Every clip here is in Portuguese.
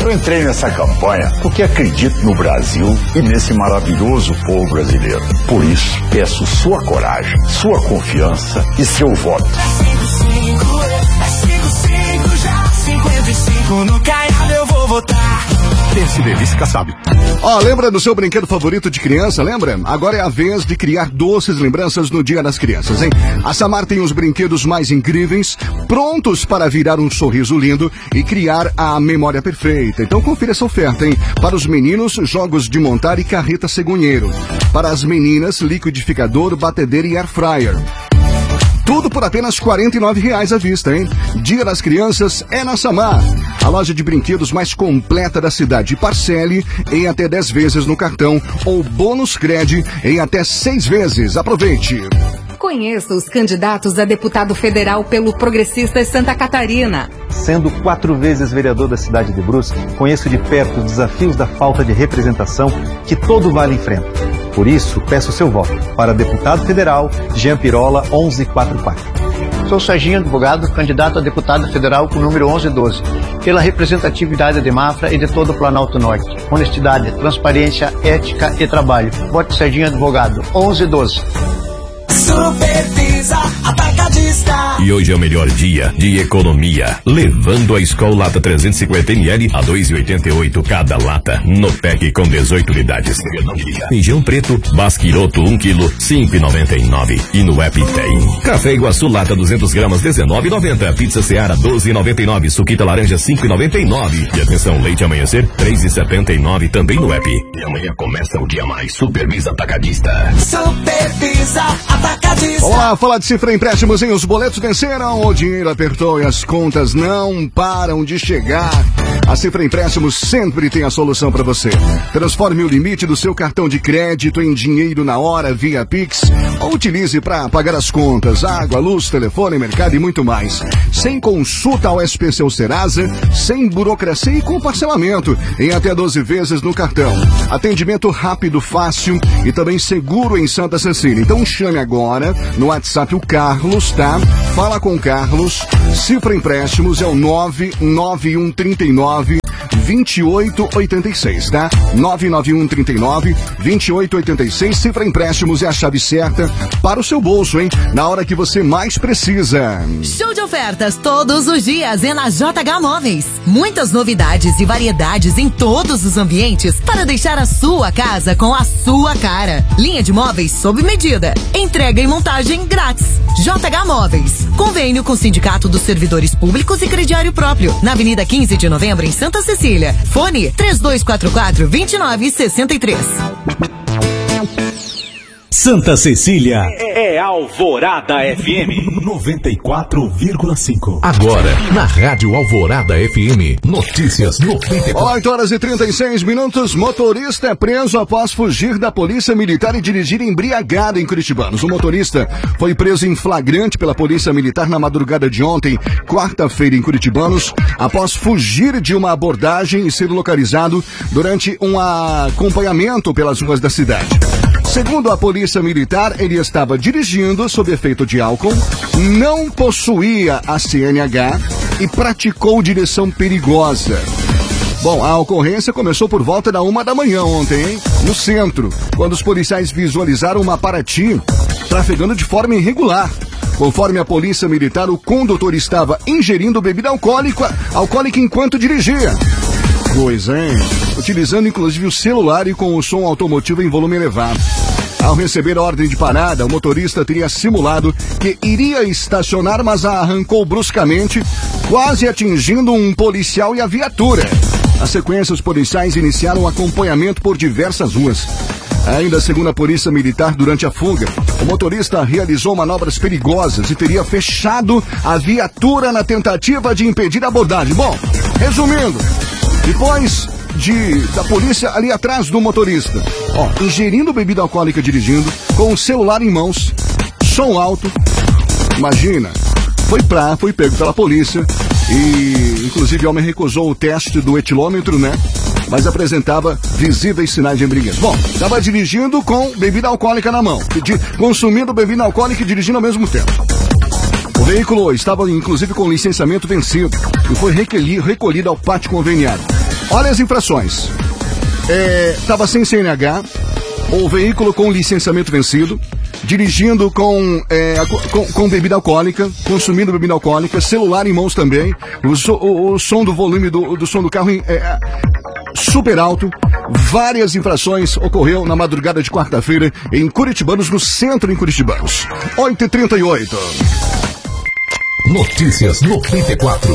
Eu entrei nessa campanha porque acredito no Brasil e nesse maravilhoso povo brasileiro. Por isso, peço sua coragem, sua confiança e seu voto. 55 já, 55 no Caiado eu vou votar. Esse delícia Kassab. Lembra do seu brinquedo favorito de criança, lembra? Agora é a vez de criar doces lembranças no Dia das Crianças, hein? A Samar tem os brinquedos mais incríveis, prontos para virar um sorriso lindo e criar a memória perfeita. Então confira essa oferta, hein? Para os meninos, jogos de montar e carreta cegonheiro. Para as meninas, liquidificador, batedeira e air fryer. Tudo por apenas R$ 49,00 à vista, hein? Dia das Crianças é na Samar. A loja de brinquedos mais completa da cidade. Parcele em até 10 vezes no cartão ou bônus crédito em até 6 vezes. Aproveite! Conheça os candidatos a deputado federal pelo Progressistas Santa Catarina. Sendo 4 vezes vereador da cidade de Brusque, conheço de perto os desafios da falta de representação que todo vale enfrenta. Por isso, peço seu voto para deputado federal Jean Pirola 1144. Sou Serginho Advogado, candidato a deputado federal com o número 1112, pela representatividade de Mafra e de todo o Planalto Norte. Honestidade, transparência, ética e trabalho. Vote Serginho Advogado 1112. Supervisa Atacadista. E hoje é o melhor dia de economia, levando a Skol Lata 350ml a 2,88 cada lata, no pack com 18 unidades. Feijão preto, Basquiroto 1 kg, 5,99. E no app tem Café Iguaçu Lata 200 gramas, 19,90. Pizza Seara 12,99. Suquita laranja 5,99. E atenção, leite amanhecer 3,79 também no app. E amanhã começa o dia mais Supervisa Atacadista. Supervisa Atacadista. Vamos lá, falar de Cifra Empréstimos, hein? Os boletos venceram, o dinheiro apertou e as contas não param de chegar. A Cifra Empréstimos sempre tem a solução para você. Transforme o limite do seu cartão de crédito em dinheiro na hora via Pix ou utilize para pagar as contas, água, luz, telefone, mercado e muito mais. Sem consulta ao SPC ou Serasa, sem burocracia e com parcelamento em até 12 vezes no cartão. Atendimento rápido, fácil e também seguro em Santa Cecília. Então chame agora no WhatsApp o Carlos, tá? Fala com o Carlos. Cifra Empréstimos é o 99139-2886, tá? 99139-2886. Cifra Empréstimos é a chave certa para o seu bolso, hein? Na hora que você mais precisa. Show de ofertas todos os dias é na JH Móveis. Muitas novidades e variedades em todos os ambientes para deixar a sua casa com a sua cara. Linha de móveis sob medida. Entrega e montagem grátis. JH Móveis. Convênio com o Sindicato dos Servidores Públicos e Crediário Próprio. Na Avenida 15 de Novembro, em Santa Cecília. Fone 3244-2963. Santa Cecília é Alvorada FM 94,5. Agora, na Rádio Alvorada FM, notícias 94. 8h36. Motorista é preso após fugir da polícia militar e dirigir embriagado em Curitibanos. O motorista foi preso em flagrante pela polícia militar na madrugada de ontem, quarta-feira, em Curitibanos, após fugir de uma abordagem e ser localizado durante um acompanhamento pelas ruas da cidade. Segundo a polícia militar, ele estava dirigindo sob efeito de álcool, não possuía a CNH e praticou direção perigosa. Bom, a ocorrência começou por volta da 1 da manhã ontem, hein? No centro, quando os policiais visualizaram uma Paraty trafegando de forma irregular. Conforme a polícia militar, o condutor estava ingerindo bebida alcoólica enquanto dirigia. Coisa, hein? Utilizando inclusive o celular e com o som automotivo em volume elevado. Ao receber a ordem de parada, o motorista teria simulado que iria estacionar, mas arrancou bruscamente, quase atingindo um policial e a viatura. Na sequência, os policiais iniciaram o acompanhamento por diversas ruas. Ainda segundo a polícia militar, durante a fuga, o motorista realizou manobras perigosas e teria fechado a viatura na tentativa de impedir a abordagem. Bom, resumindo, depois da polícia ali atrás do motorista, ingerindo bebida alcoólica dirigindo, com o celular em mãos, som alto, imagina, foi pego pela polícia e inclusive o homem recusou o teste do etilômetro, né? Mas apresentava visíveis sinais de embriaguez. Bom, estava dirigindo com bebida alcoólica na mão, consumindo bebida alcoólica e dirigindo ao mesmo tempo. O veículo estava inclusive com licenciamento vencido e foi recolhido ao pátio conveniado. Olha as infrações. Tava sem CNH, ou veículo com licenciamento vencido, dirigindo com bebida alcoólica, consumindo bebida alcoólica, celular em mãos também, o som do volume do som do carro super alto. Várias infrações ocorreu na madrugada de quarta-feira em Curitibanos, no centro em Curitibanos. 8h38. Notícias 94.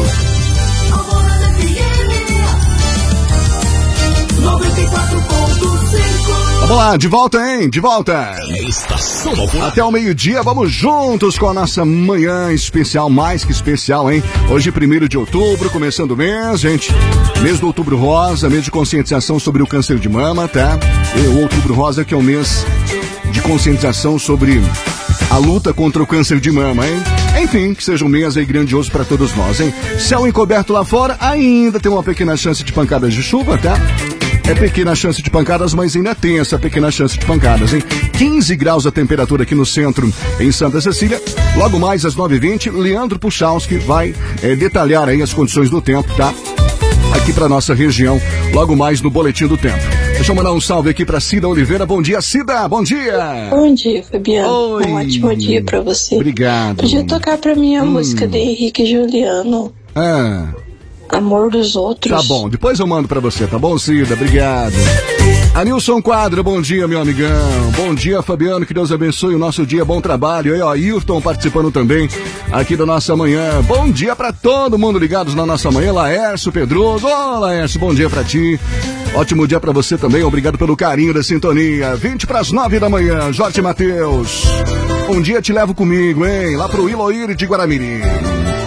Vamos lá, de volta, hein? De volta. Estação Alvorada. Até o meio-dia, vamos juntos com a nossa manhã especial, mais que especial, hein? Hoje, 1º de outubro, começando o mês, gente. Mês do Outubro Rosa, mês de conscientização sobre o câncer de mama, tá? E o Outubro Rosa, que é o mês de conscientização sobre a luta contra o câncer de mama, hein? Enfim, que seja um mês aí grandioso para todos nós, hein? Céu encoberto lá fora, ainda tem uma pequena chance de pancadas de chuva, tá? É pequena chance de pancadas, mas ainda tem essa pequena chance de pancadas, hein? 15 graus a temperatura aqui no centro, em Santa Cecília. Logo mais às 9h20, Leandro Puchalski vai detalhar aí as condições do tempo, tá? Aqui pra nossa região, logo mais no Boletim do Tempo. Deixa eu mandar um salve aqui pra Cida Oliveira. Bom dia, Cida! Bom dia! Bom dia, Fabiano. Oi. Um ótimo dia pra você. Obrigado. Podia tocar pra mim a música de Henrique e Juliano. Amor dos Outros. Tá bom, depois eu mando pra você, tá bom, Cida? Obrigado. Anilson Quadra, bom dia, meu amigão. Bom dia, Fabiano, que Deus abençoe o nosso dia, bom trabalho. Aí, ó, Ayrton participando também aqui da nossa manhã. Bom dia pra todo mundo ligados na nossa manhã. Laércio Pedroso, ô Laércio, bom dia pra ti. Ótimo dia pra você também, obrigado pelo carinho da sintonia. 8h20 da manhã, Jorge Matheus. Um dia te levo comigo, hein, lá pro Iloíri de Guaramirim.